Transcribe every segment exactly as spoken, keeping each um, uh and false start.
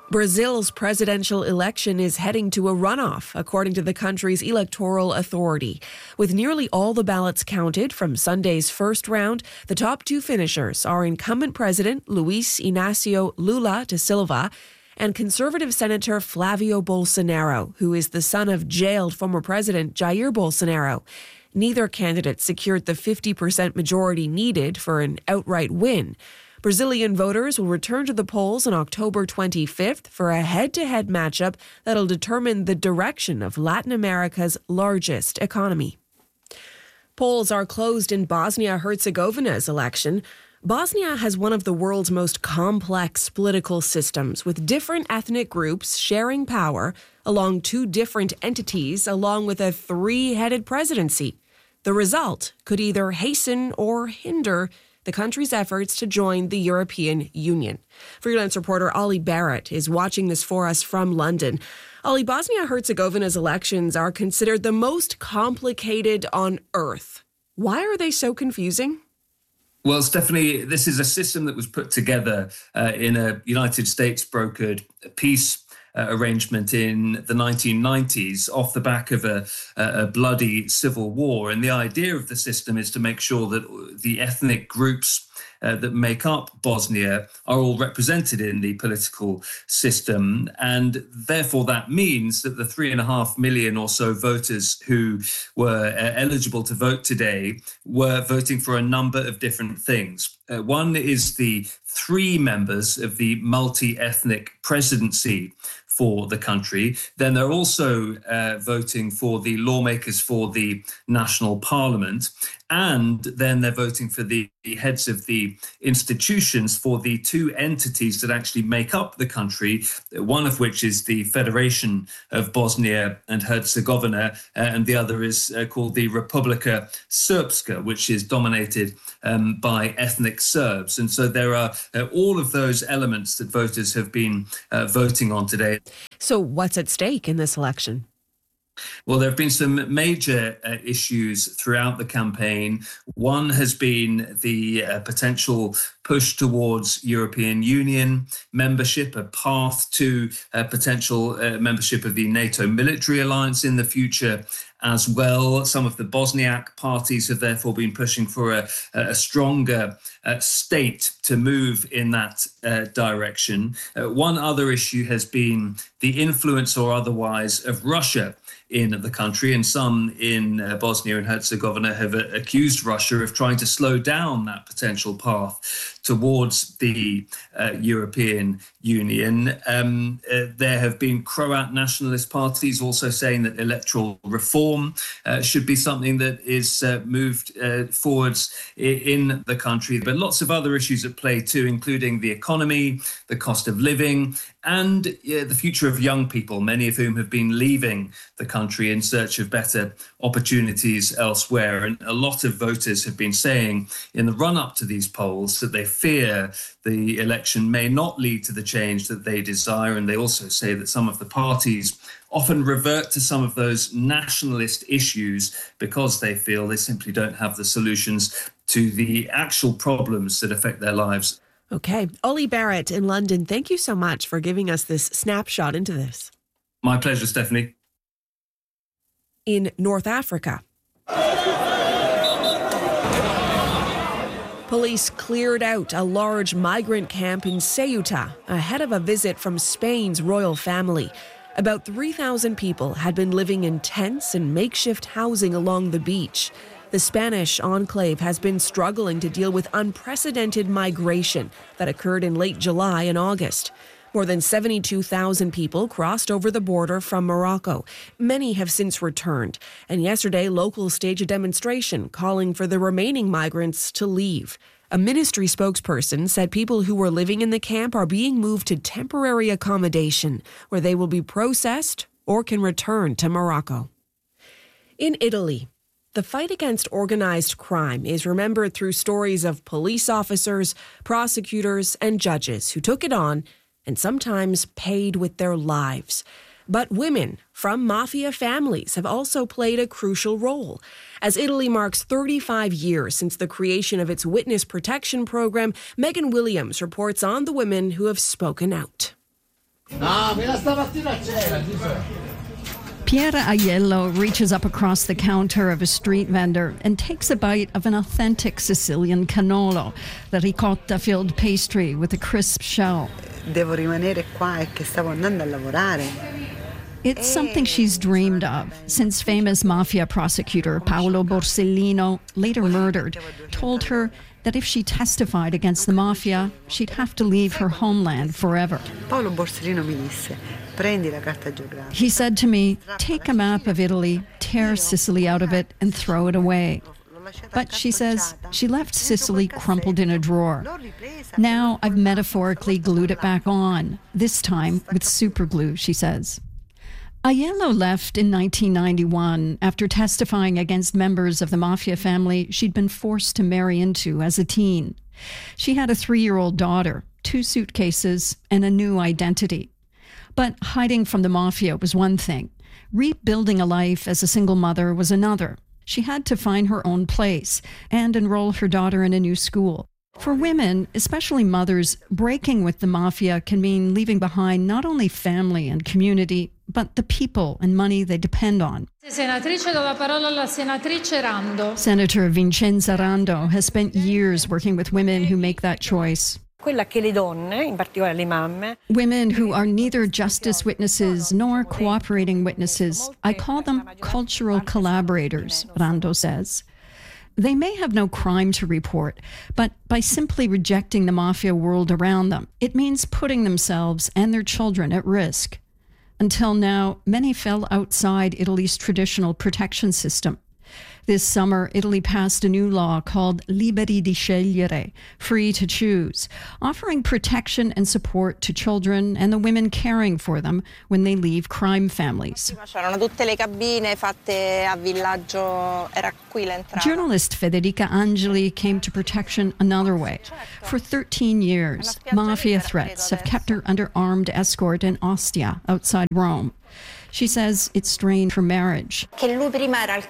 Brazil's presidential election is heading to a runoff, according to the country's electoral authority. With nearly all the ballots counted from Sunday's first round, the top two finishers are incumbent President Luiz Inácio Lula da Silva and conservative Senator Flavio Bolsonaro, who is the son of jailed former President Jair Bolsonaro. Neither candidate secured the fifty percent majority needed for an outright win. Brazilian voters will return to the polls on October twenty-fifth for a head-to-head matchup that'll determine the direction of Latin America's largest economy. Polls are closed in Bosnia-Herzegovina's election. Bosnia has one of the world's most complex political systems, with different ethnic groups sharing power along two different entities, along with a three-headed presidency. The result could either hasten or hinder the country's efforts to join the European Union. Freelance reporter Ollie Barrett is watching this for us from London. Ollie, Bosnia-Herzegovina's elections are considered the most complicated on earth. Why are they so confusing? Well, Stephanie, this is a system that was put together uh, in a United States brokered peace Uh, arrangement in the nineteen nineties off the back of a, a bloody civil war. And the idea of the system is to make sure that the ethnic groups uh, that make up Bosnia are all represented in the political system. And therefore, that means that the three and a half million or so voters who were uh, eligible to vote today were voting for a number of different things. Uh, one is the three members of the multi-ethnic presidency for the country. Then they're also uh, voting for the lawmakers for the national parliament. And then they're voting for the heads of the institutions for the two entities that actually make up the country, one of which is the Federation of Bosnia and Herzegovina, uh, and the other is uh, called the Republika Srpska, which is dominated um, by ethnic Serbs. And so there are uh, all of those elements that voters have been uh, voting on today. So what's at stake in this election? Well, there have been some major uh, issues throughout the campaign. One has been the uh, potential push towards European Union membership, a path to uh, potential uh, membership of the NATO military alliance in the future as well. Some of the Bosniak parties have therefore been pushing for a, a stronger uh, state to move in that uh, direction. Uh, one other issue has been the influence or otherwise of Russia in the country, and some in uh, Bosnia and Herzegovina have uh, accused Russia of trying to slow down that potential path towards the uh, European Union. Um, uh, there have been Croat nationalist parties also saying that electoral reform uh, should be something that is uh, moved uh, forwards in the country. But lots of other issues at play too, including the economy, the cost of living, and uh, the future of young people, many of whom have been leaving the country in search of better opportunities elsewhere. And a lot of voters have been saying in the run-up to these polls that they fear the election may not lead to the change that they desire. And they also say that some of the parties often revert to some of those nationalist issues because they feel they simply don't have the solutions to the actual problems that affect their lives. Okay. Ollie Barrett in London, thank you so much for giving us this snapshot into this. My pleasure, Stephanie. In North Africa, police cleared out a large migrant camp in Ceuta ahead of a visit from Spain's royal family. About three thousand people had been living in tents and makeshift housing along the beach. The Spanish enclave has been struggling to deal with unprecedented migration that occurred in late July and August. More than seventy-two thousand people crossed over the border from Morocco. Many have since returned. And yesterday, locals staged a demonstration calling for the remaining migrants to leave. A ministry spokesperson said people who were living in the camp are being moved to temporary accommodation, where they will be processed or can return to Morocco. In Italy, the fight against organized crime is remembered through stories of police officers, prosecutors, and judges who took it on and sometimes paid with their lives. But women from mafia families have also played a crucial role. As Italy marks thirty-five years since the creation of its witness protection program, Megan Williams reports on the women who have spoken out. Piera Aiello reaches up across the counter of a street vendor and takes a bite of an authentic Sicilian cannolo, the ricotta-filled pastry with a crisp shell. Devo rimanere qua, è che stavo andando a lavorare. It's something she's dreamed of since famous mafia prosecutor Paolo Borsellino, later murdered, told her that if she testified against the mafia, she'd have to leave her homeland forever. Paolo Borsellino mi disse, prendi la carta geografica. He said to me, take a map of Italy, tear Sicily out of it, and throw it away. But she says she left Sicily crumpled in a drawer. Now I've metaphorically glued it back on, this time with super glue, she says. Aiello left in nineteen ninety-one after testifying against members of the mafia family she'd been forced to marry into as a teen. She had a three-year-old daughter, two suitcases, and a new identity. But hiding from the mafia was one thing. Rebuilding a life as a single mother was another. She had to find her own place and enroll her daughter in a new school. For women, especially mothers, breaking with the mafia can mean leaving behind not only family and community, but the people and money they depend on. Senatrice, do la parola alla senatrice Rando. Senator Vincenza Rando has spent years working with women who make that choice. Quella che le donne, in particolare le mamme, women who are neither justice witnesses nor cooperating witnesses. I call them cultural collaborators, Rando says. They may have no crime to report, but by simply rejecting the mafia world around them, it means putting themselves and their children at risk. Until now, many fell outside Italy's traditional protection system. This summer, Italy passed a new law called Liberi di Scegliere, free to choose, offering protection and support to children and the women caring for them when they leave crime families. C'erano tutte le cabine fatte a villaggio, era qui l'entrata. Journalist Federica Angeli came to protection another way. For thirteen years, mafia threats have kept her under armed escort in Ostia, outside Rome. She says it strained her marriage. Che lui prima era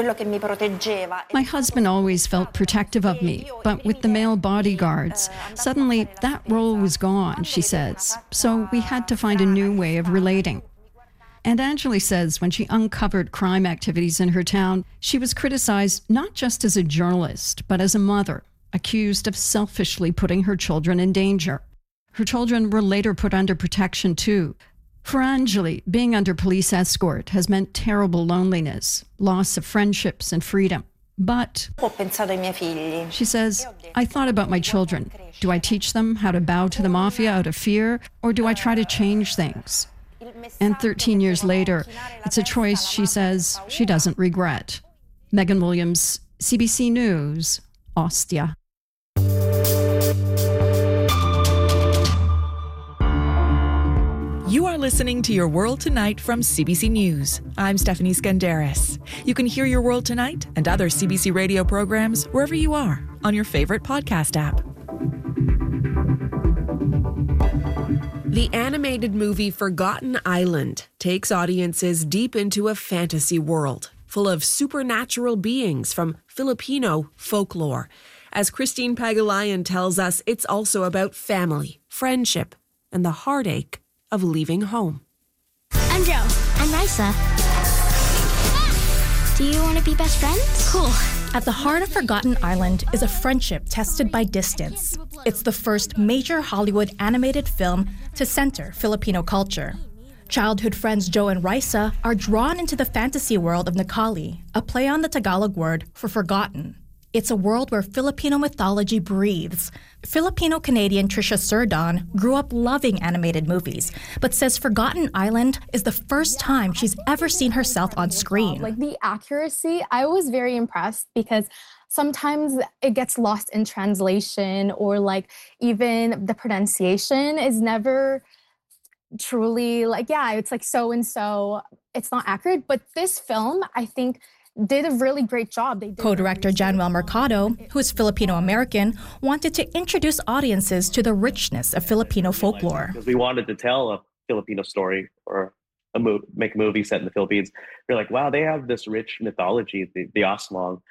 My husband always felt protective of me, but with the male bodyguards, suddenly that role was gone, she says. So we had to find a new way of relating. And Angeli says when she uncovered crime activities in her town, she was criticized not just as a journalist, but as a mother, accused of selfishly putting her children in danger. Her children were later put under protection too. For Angeli, being under police escort has meant terrible loneliness, loss of friendships and freedom. But, she says, I thought about my children. Do I teach them how to bow to the mafia out of fear, or do I try to change things? And thirteen years later, it's a choice, she says, she doesn't regret. Megan Williams, C B C News, Ostia. You are listening to Your World Tonight from C B C News. I'm Stephanie Skandaris. You can hear Your World Tonight and other C B C radio programs wherever you are on your favorite podcast app. The animated movie Forgotten Island takes audiences deep into a fantasy world full of supernatural beings from Filipino folklore. As Christine Pagulayan tells us, it's also about family, friendship, and the heartache of leaving home. I'm Joe. I'm Risa. Do you want to be best friends? Cool. At the heart of Forgotten Island is a friendship tested by distance. It's the first major Hollywood animated film to center Filipino culture. Childhood friends Joe and Risa are drawn into the fantasy world of Nakali, a play on the Tagalog word for forgotten. It's a world where Filipino mythology breathes. Filipino-Canadian Trisha Surdon grew up loving animated movies, but says Forgotten Island is the first time she's ever seen herself on screen. Like the accuracy, I was very impressed because sometimes it gets lost in translation, or like even the pronunciation is never truly like, yeah, it's like so and so. It's not accurate, but this film, I think, did a really great job. They did Co-director Januel Mercado, who is Filipino-American, wanted to introduce audiences to the richness of Filipino folklore. Because we wanted to tell a Filipino story or a mo- make a movie set in the Philippines. We're like, wow, they have this rich mythology, the, the Aswang.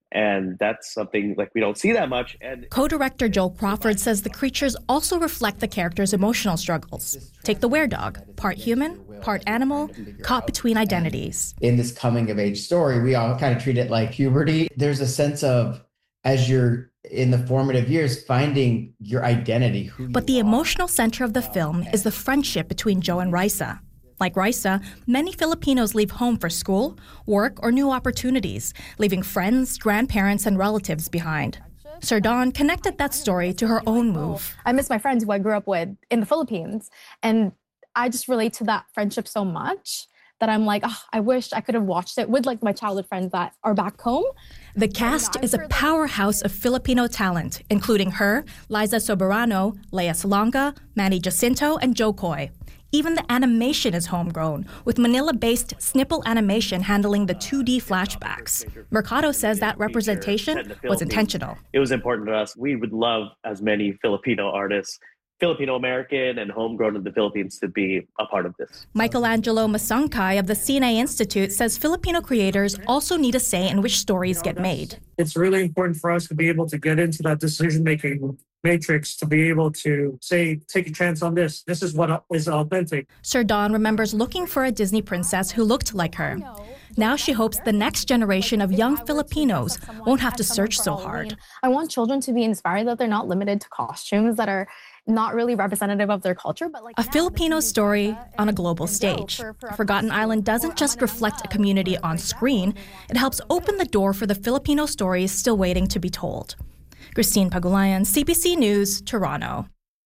And that's something like we don't see that much. And co-director Joel Crawford says the creatures also reflect the characters' emotional struggles. Take the were-dog, part human, part animal, caught between identities. In this coming-of-age story, we all kind of treat it like puberty. There's a sense of, as you're in the formative years, finding your identity. Who but the emotional center of the film is the friendship between Joe and Raisa. Like Raisa, many Filipinos leave home for school, work, or new opportunities, leaving friends, grandparents, and relatives behind. Sir Dawn connected that story to her own move. I miss my friends who I grew up with in the Philippines, and I just relate to that friendship so much that I'm like, oh, I wish I could have watched it with like my childhood friends that are back home. The cast is a powerhouse of Filipino talent, including her, Liza Soberano, Lea Salonga, Manny Jacinto, and Joe Coy. Even the animation is homegrown, with Manila-based Snipple Animation handling the two D flashbacks. Mercado says that representation was intentional. It was important to us. We would love as many Filipino artists, Filipino-American and homegrown in the Philippines, to be a part of this. Michelangelo Masangkay of the C N A Institute says Filipino creators also need a say in which stories get made. It's really important for us to be able to get into that decision-making matrix, to be able to say, take a chance on this. This is what is authentic. Sir Dawn remembers looking for a Disney princess who looked like her. Now she hopes the next generation of young Filipinos won't have to search so hard. I want children to be inspired that they're not limited to costumes that are not really representative of their culture. But like a Filipino story on a global stage. Forgotten Island doesn't just reflect a community on screen, it helps open the door for the Filipino stories still waiting to be told. Christine Pagulayan, C B C News, Toronto.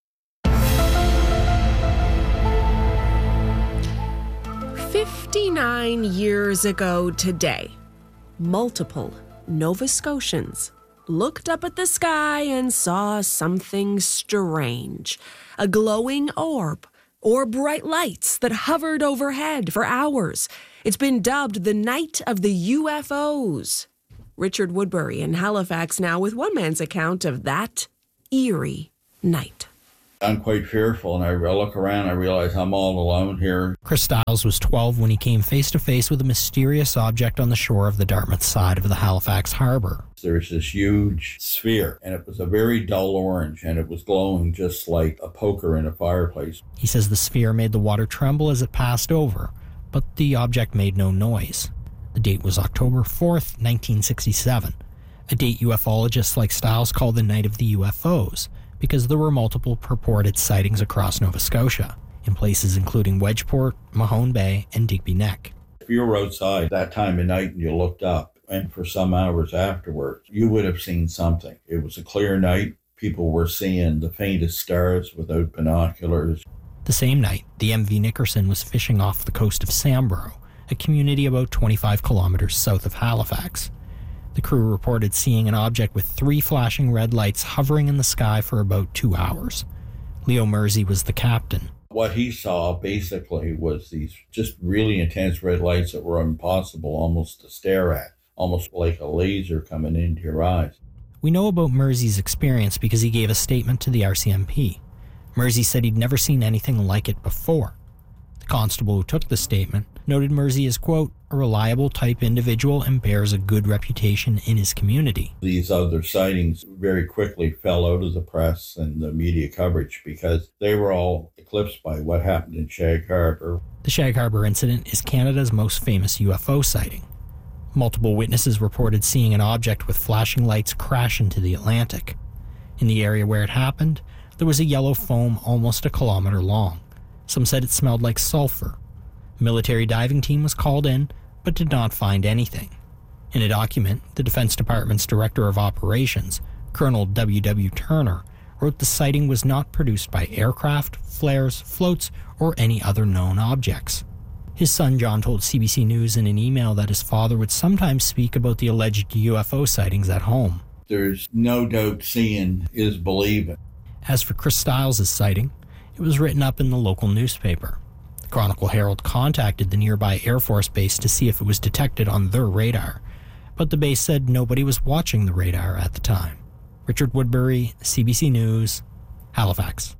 fifty-nine years ago today, multiple Nova Scotians looked up at the sky and saw something strange. A glowing orb or bright lights that hovered overhead for hours. It's been dubbed the Night of the U F Os. Richard Woodbury in Halifax now with one man's account of that eerie night. I'm quite fearful, and I look around, I realize I'm all alone here. Chris Stiles was twelve when he came face-to-face with a mysterious object on the shore of the Dartmouth side of the Halifax harbor. There's this huge sphere, and it was a very dull orange, and it was glowing just like a poker in a fireplace. He says the sphere made the water tremble as it passed over, but the object made no noise. The date was October fourth, nineteen sixty-seven, a date ufologists like Stiles call the Night of the U F Os, because there were multiple purported sightings across Nova Scotia, in places including Wedgeport, Mahone Bay, and Digby Neck. If you were outside that time of night and you looked up, and for some hours afterwards, you would have seen something. It was a clear night. People were seeing the faintest stars without binoculars. The same night, the M V Nickerson was fishing off the coast of Samborough, a community about twenty-five kilometers south of Halifax. The crew reported seeing an object with three flashing red lights hovering in the sky for about two hours. Leo Mersey was the captain. What he saw basically was these just really intense red lights that were impossible almost to stare at, almost like a laser coming into your eyes. We know about Mersey's experience because he gave a statement to the R C M P. Mersey said he'd never seen anything like it before. The constable who took the statement noted Mersey as, quote, a reliable type individual and bears a good reputation in his community. These other sightings very quickly fell out of the press and the media coverage because they were all eclipsed by what happened in Shag Harbor. The Shag Harbor incident is Canada's most famous U F O sighting. Multiple witnesses reported seeing an object with flashing lights crash into the Atlantic. In the area where it happened, there was a yellow foam almost a kilometer long. Some said it smelled like sulfur. A military diving team was called in, but did not find anything. In a document, the Defense Department's Director of Operations, Colonel W W Turner, wrote the sighting was not produced by aircraft, flares, floats, or any other known objects. His son John told C B C News in an email that his father would sometimes speak about the alleged U F O sightings at home. There's no doubt seeing is believing. As for Chris Stiles' sighting, it was written up in the local newspaper. The Chronicle Herald contacted the nearby Air Force base to see if it was detected on their radar, but the base said nobody was watching the radar at the time. Richard Woodbury, C B C News, Halifax.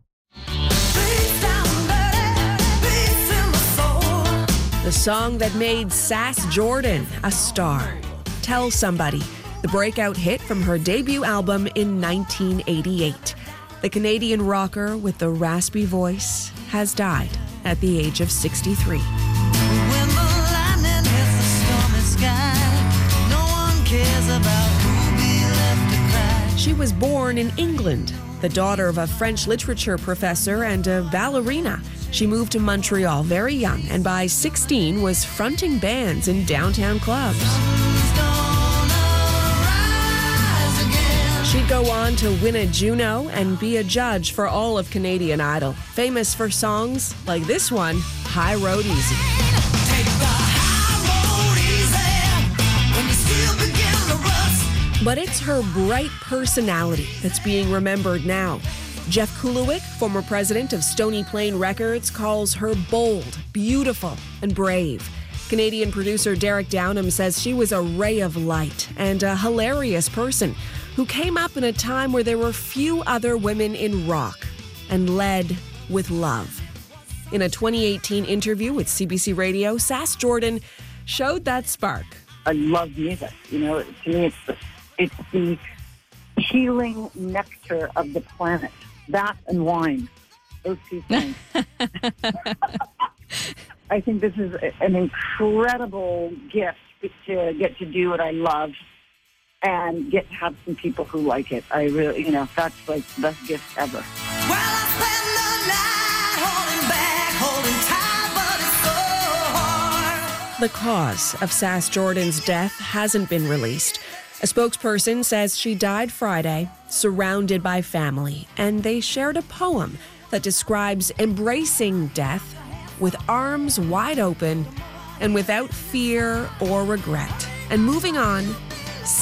The song that made Sass Jordan a star. Tell Somebody. the breakout hit from her debut album in nineteen eighty-eight. The Canadian rocker with the raspy voice has died at the age of sixty-three. When the lightning hits the stormy sky, no one cares about who'll be left to cry. She was born in England, the daughter of a French literature professor and a ballerina. She moved to Montreal very young, and by sixteen was fronting bands in downtown clubs. She'd go on to win a Juno and be a judge for all of Canadian Idol, famous for songs like this one, High Road Easy. Take the high road easy when you still begin to rust. But it's her bright personality that's being remembered now. Jeff Kulowick, former president of Stony Plain Records, calls her bold, beautiful, and brave. Canadian producer Derek Downham says she was a ray of light and a hilarious person who came up in a time where there were few other women in rock and led with love. In a twenty eighteen interview with C B C Radio, Sass Jordan showed that spark. I love music. You know, to me, it's the, it's the healing nectar of the planet. That and wine, those two things. I think this is an incredible gift to get to do what I love and get to have some people who like it. I really, you know, that's like the best gift ever. Well, I spend the night holding back, holding tight, but it's so hard. The cause of Sass Jordan's death hasn't been released. A spokesperson says she died Friday, surrounded by family, and they shared a poem that describes embracing death with arms wide open and without fear or regret, and moving on